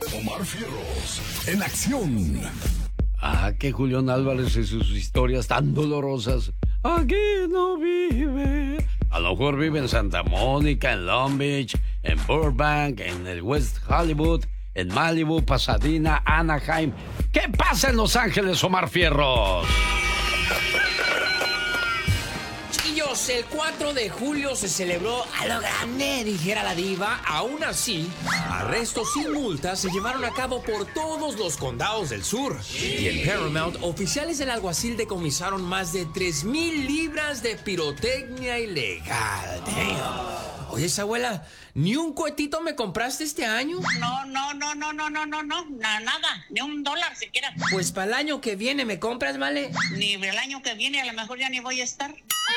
Omar Fierros, en acción. Que Julián Álvarez y sus historias tan dolorosas. Aquí no vive. A lo mejor vive en Santa Mónica, en Long Beach, en Burbank, en el West Hollywood, en Malibu, Pasadena, Anaheim. ¿Qué pasa en Los Ángeles, Omar Fierros? Chiquillos, el 4 de julio se celebró a lo grande, dijera la diva. Aún así, arrestos y multas se llevaron a cabo por todos los condados del sur. Y en Paramount, oficiales del alguacil decomisaron más de 3,000 libras de pirotecnia ilegal. Damn. Oye, esa abuela, ¿ni un cohetito me compraste este año? No, nada, ni $1 siquiera. Pues para el año que viene me compras, ¿vale? Ni el año que viene, a lo mejor ya ni voy a estar.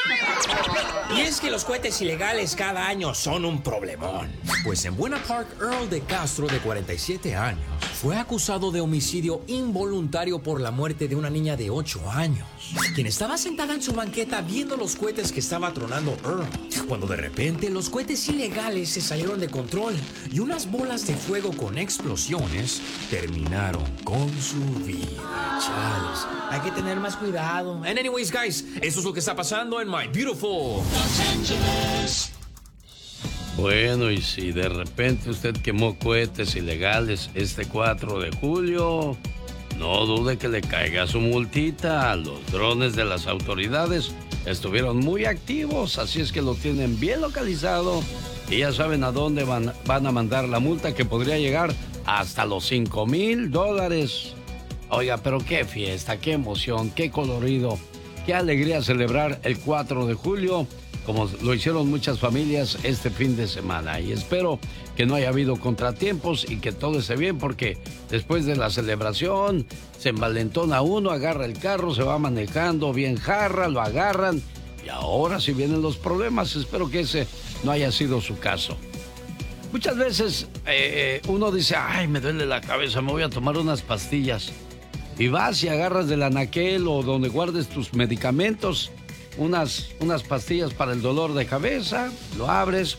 Y es que los cohetes ilegales cada año son un problemón. Pues en Buena Park, Earl de Castro, de 47 años, fue acusado de homicidio involuntario por la muerte de una niña de 8 años, quien estaba sentada en su banqueta viendo los cohetes que estaba tronando Earl, cuando de repente los cohetes ilegales se salieron de control y unas bolas de fuego con explosiones terminaron con su vida. Chales, hay que tener más cuidado. And anyways, guys, eso es lo que está pasando en My Beautiful Los Angeles. Bueno, y si de repente usted quemó cohetes ilegales este 4 de julio, no dude que le caiga su multita. Los drones de las autoridades estuvieron muy activos, así es que lo tienen bien localizado y ya saben a dónde van a mandar la multa, que podría llegar hasta los $5,000. Oiga, pero qué fiesta, qué emoción, qué colorido, qué alegría celebrar el 4 de julio, como lo hicieron muchas familias este fin de semana. Y espero que no haya habido contratiempos y que todo esté bien, porque después de la celebración se envalentona uno, agarra el carro, se va manejando bien jarra, lo agarran y ahora sí vienen los problemas. Espero que ese no haya sido su caso. Muchas veces uno dice, ay, me duele la cabeza, me voy a tomar unas pastillas. Y vas y agarras del anaquel o donde guardes tus medicamentos unas pastillas para el dolor de cabeza, lo abres,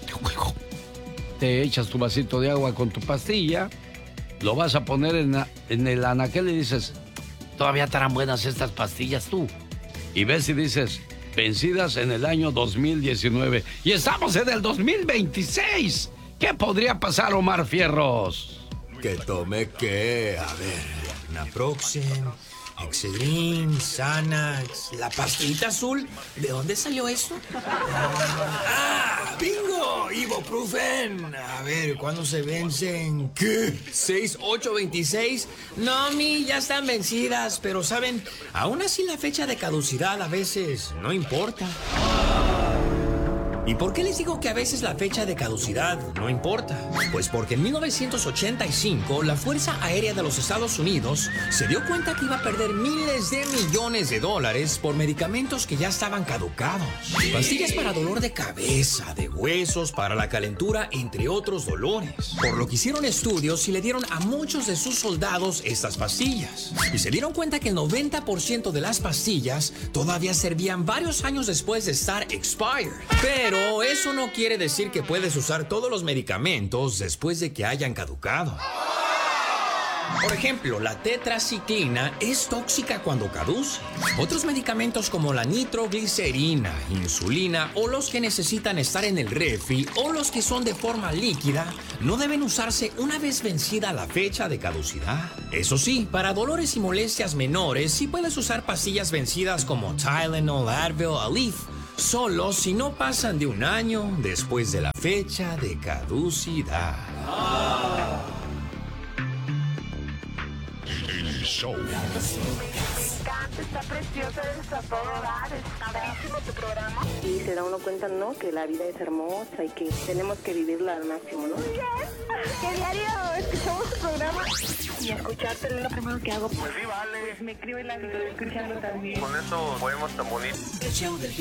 te echas tu vasito de agua con tu pastilla, lo vas a poner en el anaquel y dices, todavía estarán buenas estas pastillas tú. Y ves y dices, vencidas en el año 2019. Y estamos en el 2026. ¿Qué podría pasar, Omar Fierros? ¿Que tome qué? A ver, Naproxen, Excedrin, Xanax, la pastillita azul. ¿De dónde salió eso? ¡Bingo! Ibuprofen. A ver, ¿cuándo se vencen? ¿Qué? ¿6, 8, 26? No, ya están vencidas, pero ¿saben? Aún así la fecha de caducidad a veces no importa. ¿Y por qué les digo que a veces la fecha de caducidad no importa? Pues porque en 1985 la Fuerza Aérea de los Estados Unidos se dio cuenta que iba a perder miles de millones de dólares por medicamentos que ya estaban caducados. Pastillas para dolor de cabeza, de huesos, para la calentura, entre otros dolores. Por lo que hicieron estudios y le dieron a muchos de sus soldados estas pastillas. Y se dieron cuenta que el 90% de las pastillas todavía servían varios años después de estar expired. Pero eso no quiere decir que puedes usar todos los medicamentos después de que hayan caducado. Por ejemplo, la tetraciclina es tóxica cuando caduce. Otros medicamentos como la nitroglicerina, insulina o los que necesitan estar en el refri o los que son de forma líquida no deben usarse una vez vencida la fecha de caducidad. Eso sí, para dolores y molestias menores sí puedes usar pastillas vencidas como Tylenol, Advil, Aleve, solo si no pasan de un año después de la fecha de caducidad. El show. Está preciosa, está todo dar, está padrísimo tu programa. Y se da uno cuenta, ¿no? Que la vida es hermosa y que tenemos que vivirla al máximo, ¿no? Muy bien. ¿Qué diario escuchamos tu programa? Y escucharte es lo primero que hago. Pues sí, vale. Pues me escribe la vida escuchando también. Con eso podemos tan bonito. El show del